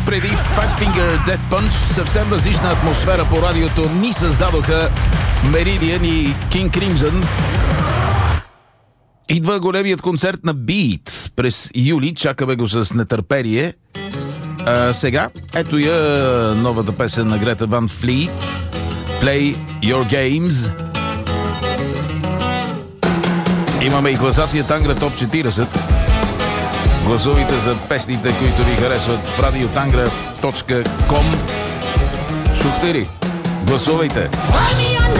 преди Five Finger Death Punch. Съвсем различна атмосфера по радиото ни създадоха Meridian и King Crimson. Идва големият концерт на Beat през юли. Чакаме го с нетърпение. Сега, ето я новата песен на Грета Ван Флит. Play Your Games. Имаме и класация Тангра Топ 40. Гласувайте за песните, които ви харесват в radiotangра.com. Чухте ли? Гласувайте!